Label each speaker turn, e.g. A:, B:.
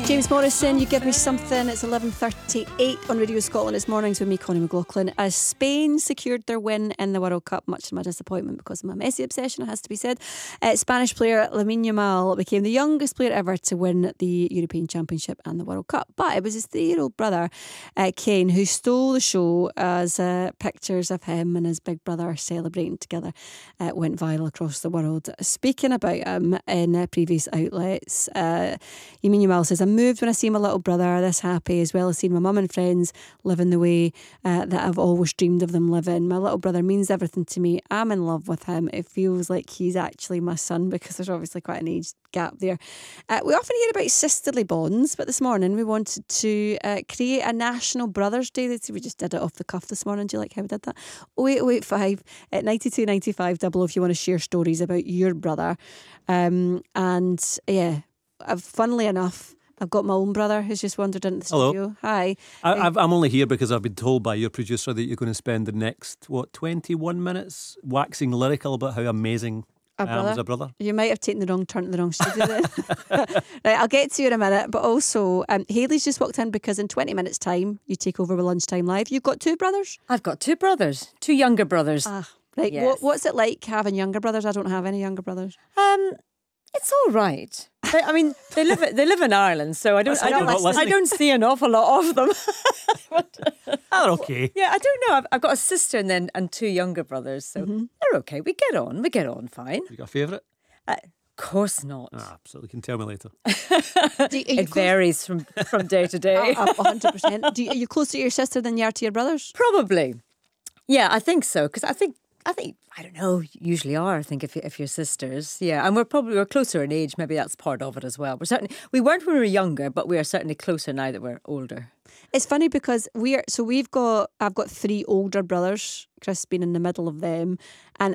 A: James Morrison, You Give Me Something. It's 11:38 on Radio Scotland. It's mornings with me, Connie McLaughlin. As Spain secured their win in the World Cup, much to my disappointment because of my Messi obsession, it has to be said, Spanish player Lamine Yamal became the youngest player ever to win the European Championship and the World Cup. But it was his 3-year-old brother, Kane, who stole the show as pictures of him and his big brother celebrating together went viral across the world. Speaking about him in previous outlets, Lamine Yamal says, I'm moved when I see my little brother this happy, as well as seeing my mum and friends living the way that I've always dreamed of them living. My little brother means everything to me. I'm in love with him. It feels like he's actually my son, because there's obviously quite an age gap there. We often hear about sisterly bonds, but this morning we wanted to create a National Brothers Day. We just did it off the cuff this morning. Do you like how we did that? 08085 at 9295 double if you want to share stories about your brother. And yeah, funnily enough, I've got my own brother who's just wandered into the studio. Hi.
B: I'm only here because I've been told by your producer that you're going to spend the next, 21 minutes waxing lyrical about how amazing I am as a brother.
A: You might have taken the wrong turn to the wrong studio then. Right, I'll get to you in a minute. But also, Hayley's just walked in because in 20 minutes' time, you take over with Lunchtime Live. You've got two brothers?
C: I've got two brothers, two younger brothers.
A: Right.
C: Yes.
A: What's it like having younger brothers? I don't have any younger brothers.
C: It's all right. They live in Ireland, so I don't see an awful lot of them.
B: They're okay.
C: Yeah, I don't know. I've got a sister and two younger brothers, so they're okay. We get on fine.
B: You got a favourite?
C: Of course not.
B: Absolutely. You can tell me later.
C: It varies from day to day.
A: 100%. Are you closer to your sister than you are to your brothers?
C: Probably. Yeah, I think so. Because I think I don't know. Usually are. I think if you're sisters, yeah, and we're closer in age. Maybe that's part of it as well. We weren't when we were younger, but we are certainly closer now that we're older.
A: It's funny because I've got 3 older brothers. Chris being in the middle of them, and